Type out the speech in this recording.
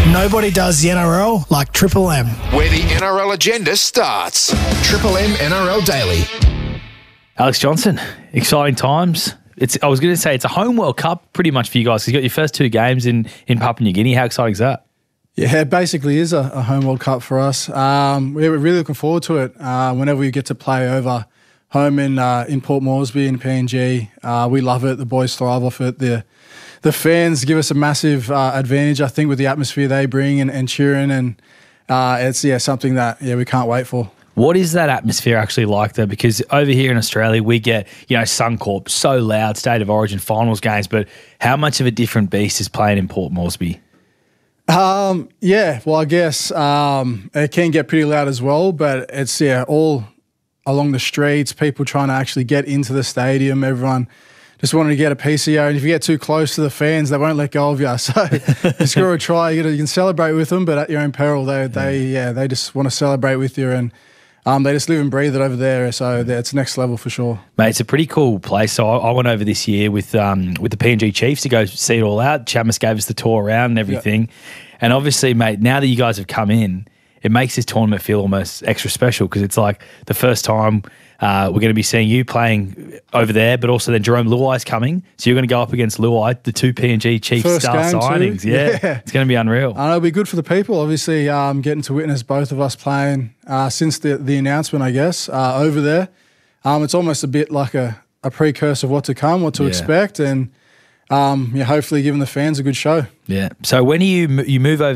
Nobody does the NRL like Triple M. Where the NRL agenda starts. Triple M NRL Daily. Alex Johnson, exciting times. I was going to say it's a home World Cup pretty much for you guys. You got your first 2 games in Papua New Guinea. How exciting is that? Yeah, it basically is a home World Cup for us. We're really looking forward to it. Whenever we get to play over home in Port Moresby in PNG, we love it. The boys thrive off it. The fans give us a massive advantage, I think, with the atmosphere they bring and cheering, and it's something that we can't wait for. What is that atmosphere actually like though? Because over here in Australia, we get, Suncorp, so loud, State of Origin, finals games, but how much of a different beast is playing in Port Moresby? Well, I guess it can get pretty loud as well, but it's, all along the streets, people trying to actually get into the stadium, everyone just wanting to get a piece of you, and if you get too close to the fans, they won't let go of you. So you score a try, you can celebrate with them, but at your own peril, they just want to celebrate with you, and they just live and breathe it over there, so it's next level for sure. Mate, it's a pretty cool place. So I went over this year with the PNG Chiefs to go see it all out. Chamis gave us the tour around and everything. Yep. And obviously, mate, now that you guys have come in, it makes this tournament feel almost extra special because it's like the first time we're going to be seeing you playing over there, but also then Jerome Luai's coming. So you're going to go up against Luai, the 2 PNG Chiefs first star signings. Yeah, it's going to be unreal. It'll be good for the people, obviously, getting to witness both of us playing since the announcement, I guess, over there. It's almost a bit like a precursor of what to come, what to expect, and hopefully giving the fans a good show. Yeah. So when you move over